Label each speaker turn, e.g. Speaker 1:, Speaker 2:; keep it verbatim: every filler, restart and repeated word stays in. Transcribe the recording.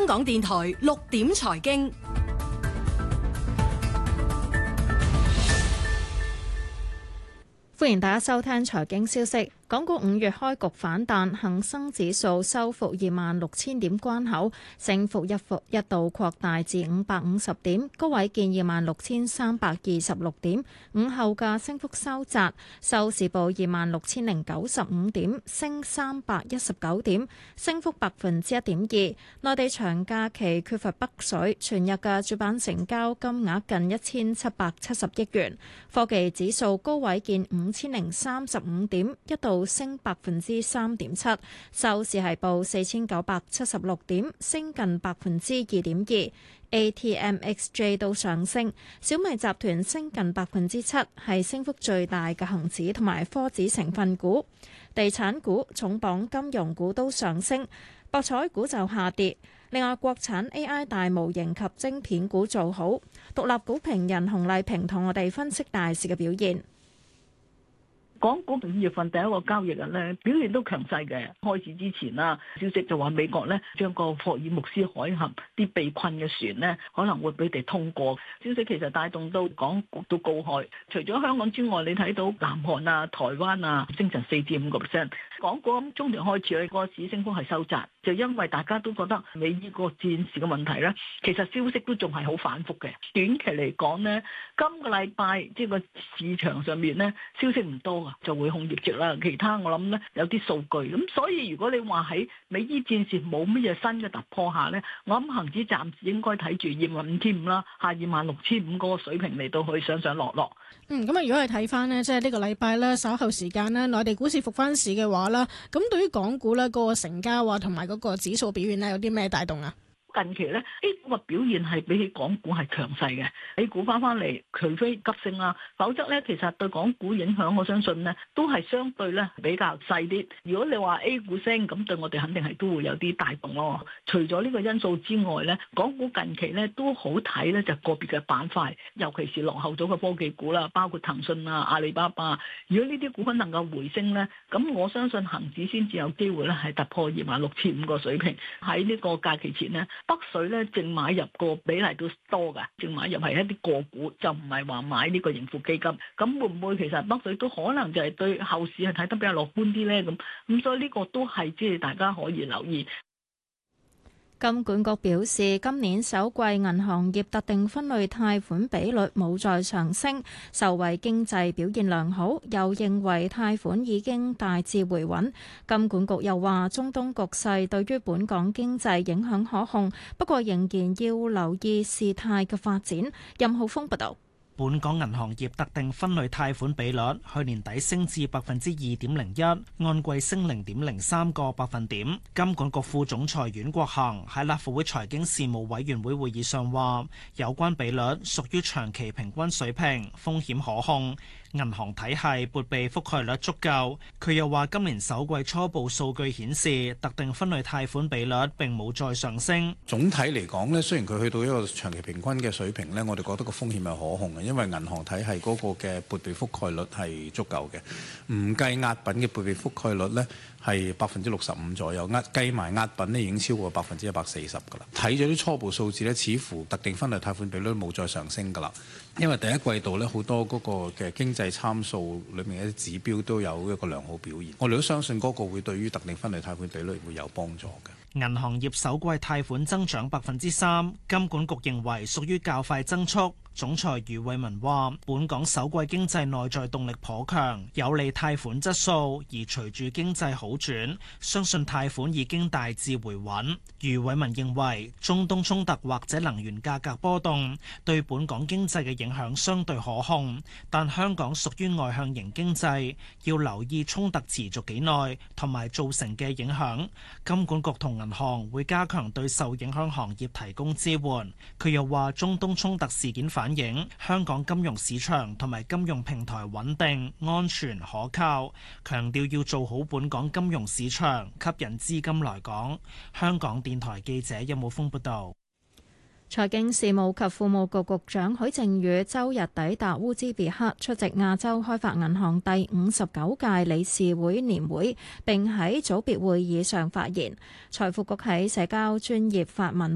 Speaker 1: 港電台六點財經。
Speaker 2: 歡迎大家收聽財經消息。港股五月開局反彈，恒生指數收復二萬六千點關口，升幅一幅一度擴大至五百五十點，高位見二萬六千三百二十六點。午後嘅升幅收窄，收市報二萬六千零九十五點，升三百一十九點，升幅百分之一點二。內地長假期缺乏北水，全日嘅主板成交金額近一千七百七十億元。科技指數高位見五千零三十五點，一度升百分之三點七，收市係報四千九百七十六點，升近百分之二點二。A T M X J 都上升，小米集團升近百分之七，係升幅最大嘅恒指同埋科指成分股。地產股、重磅金融股都上升，博彩股就下跌。另外，國產 A I 大模型及晶片股做好。獨立股評人洪麗萍同我哋分析大市嘅表現。
Speaker 3: 港股五月份第一個交易日咧，表現都強勢嘅。開始之前啦，消息就話美國咧將個霍爾木斯海峽啲被困嘅船咧可能會俾佢哋通過。消息其實帶動到港股都高開。除咗香港之外，你睇到南韓啊、台灣啊，升成四至五個 percent。港股咁中段開始咧，個市升幅係收窄，就因為大家都覺得美伊個戰事嘅問題咧，其實消息都仲係好反覆嘅。短期嚟講咧，今個禮拜即係個市場上面咧消息唔多。就會控業績啦，其他我諗咧有啲數據，咁所以如果你話喺美伊戰線冇乜嘢新嘅突破下咧，我諗恆指暫時應該睇住二萬五千五啦，下二萬六千五嗰個水平嚟到去上上落落。
Speaker 4: 嗯，咁啊，如果係睇翻呢，即係呢個禮拜咧稍後時間呢，內地股市復翻市嘅話啦，咁對於港股咧嗰個成交啊同埋嗰個指數表現咧有啲咩帶動啊？
Speaker 3: 近期咧 A 股嘅表現係比起港股係強勢嘅 ，A 股翻翻嚟，除非急升啦，否則咧其實對港股影響，我相信咧都係相對咧比較細啲。如果你話 A 股升，咁對我哋肯定係都會有啲帶動咯。除咗呢個因素之外咧，港股近期咧都好睇咧，就個別嘅板塊，尤其是落後咗嘅科技股啦，包括騰訊啊、阿里巴巴。如果呢啲股份能夠回升咧，咁我相信恒指先至有機會咧係突破二萬六千五個水平。喺呢個假期前咧，北水咧淨買入個比例都多㗎，淨買入係一啲個股，就唔係話買呢個盈富基金。咁會唔會其實北水都可能就係對後市係睇得比較樂觀啲咧？咁咁所以呢個都係即係大家可以留意。
Speaker 2: 金管局表示，今年首季銀行業特定分類貸款比率冇再上升，受惠經濟表現良好，又認為貸款已經大致回穩。金管局又話，中東局勢對於本港經濟影響可控，不過仍然要留意事態嘅發展。任浩峰報道。
Speaker 5: 本港銀行業特定分類貸款比率去年底升至百分之二點零一，按季升零點零三個百分點。金管局副總裁阮國恒喺立法會財經事務委員會會議上話，有關比率屬於長期平均水平，風險可控。銀行體系撥備覆蓋率足夠。佢又話，今年首季初步數據顯示，特定分類貸款比率並冇再上升。
Speaker 6: 總體嚟講呢，雖然佢去到一個長期平均嘅水平呢，我哋覺得個風險係可控嘅，因為銀行體系嗰個嘅撥備覆蓋率係足夠嘅，唔計押品嘅撥備覆蓋率呢係百分之六十五左右，押計埋押品呢已經超過百分之一百四十㗎啦。睇咗啲初步數字呢，似乎特定分類貸款比率冇再上升㗎啦。因為第一季度咧，好多嗰個嘅經濟參數裏面嘅指標都有一個良好表現，我哋都相信嗰個會對於特定分類貸款比率會有幫助嘅。
Speaker 5: 銀行業首季貸款增長百分之三，金管局認為屬於較快增速。總裁余偉文話：本港首季經濟內在動力頗強，有利貸款質素，而隨住經濟好轉，相信貸款已經大致回穩。余偉文認為，中東衝突或者能源價格波動對本港經濟嘅影響相對可控，但香港屬於外向型經濟，要留意衝突持續幾耐同埋造成嘅影響。金管局同銀行會加強對受影響行業提供支援。佢又話，中東衝突事件反映香港金融市場同埋金融平台穩定、安全、可靠，強調要做好本港金融市場，吸引資金來港。香港電台記者任武峰報道。
Speaker 2: 財經事務及庫務局局長許正宇周日抵達烏茲別克出席亞洲開發銀行第五十九屆理事會年會，並喺組別會議上發言。財庫局喺社交專頁發文